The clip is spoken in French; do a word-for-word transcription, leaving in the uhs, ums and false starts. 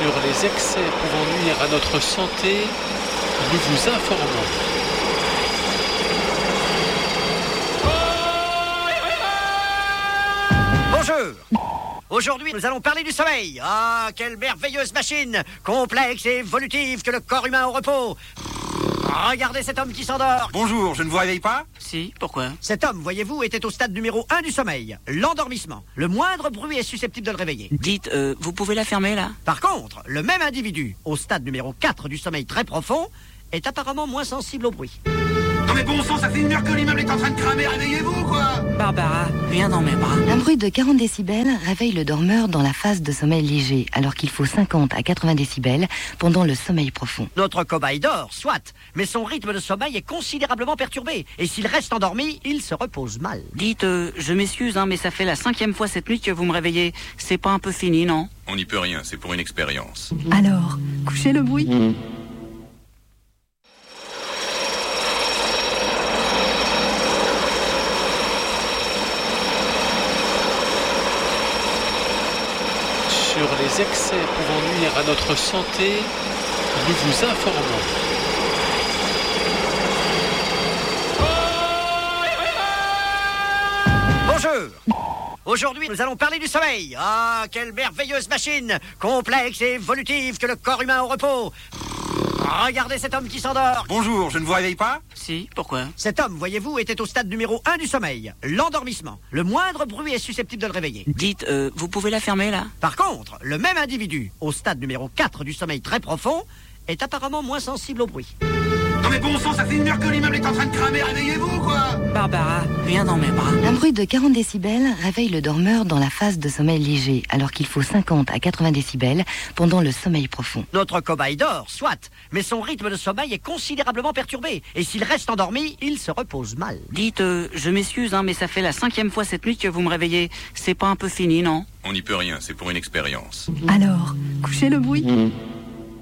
Sur les excès pouvant nuire à notre santé, nous vous informons. Bonjour. Aujourd'hui, nous allons parler du sommeil. Ah, quelle merveilleuse machine, complexe et évolutive que le corps humain au repos. Regardez cet homme qui s'endort. Bonjour, je ne vous réveille pas? Si, pourquoi? Cet homme, voyez-vous, était au stade numéro un du sommeil, l'endormissement. Le moindre bruit est susceptible de le réveiller. Dites, euh, vous pouvez la fermer, là? Par contre, le même individu, au stade numéro quatre du sommeil très profond, est apparemment moins sensible au bruit. Non mais bon sang, ça fait une heure que l'immeuble est en train de cramer, réveillez-vous quoi! Barbara, viens dans mes bras. Un bruit de quarante décibels réveille le dormeur dans la phase de sommeil léger, alors qu'il faut cinquante à quatre-vingts décibels pendant le sommeil profond. Notre cobaye dort, soit, mais son rythme de sommeil est considérablement perturbé. Et s'il reste endormi, il se repose mal. Dites, euh, je m'excuse, hein, mais ça fait la cinquième fois cette nuit que vous me réveillez. C'est pas un peu fini, non? On n'y peut rien, c'est pour une expérience. Alors, couchez le bruit. Sur les excès pouvant nuire à notre santé, nous vous informons. Bonjour. Aujourd'hui, nous allons parler du sommeil. Ah, quelle merveilleuse machine, complexe et évolutive que le corps humain au repos. Regardez cet homme qui s'endort. Bonjour, je ne vous réveille pas? Si, pourquoi? Cet homme, voyez-vous, était au stade numéro un du sommeil, l'endormissement. Le moindre bruit est susceptible de le réveiller. Dites, euh, vous pouvez la fermer, là? Par contre, le même individu, au stade numéro quatre du sommeil très profond, est apparemment moins sensible au bruit. Non mais bon sang, ça fait une heure que l'immeuble est en train de cramer, réveillez-vous quoi! Barbara, viens dans mes bras. Un bruit de quarante décibels réveille le dormeur dans la phase de sommeil léger, alors qu'il faut cinquante à quatre-vingts décibels pendant le sommeil profond. Notre cobaye dort, soit, mais son rythme de sommeil est considérablement perturbé. Et s'il reste endormi, il se repose mal. Dites, euh, je m'excuse, hein, mais ça fait la cinquième fois cette nuit que vous me réveillez. C'est pas un peu fini, non? On n'y peut rien, c'est pour une expérience. Alors, couchez le bruit.